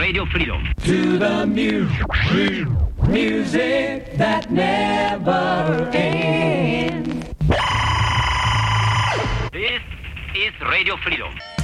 Radio Freedom. To the music that never ends. This is Radio Freedom.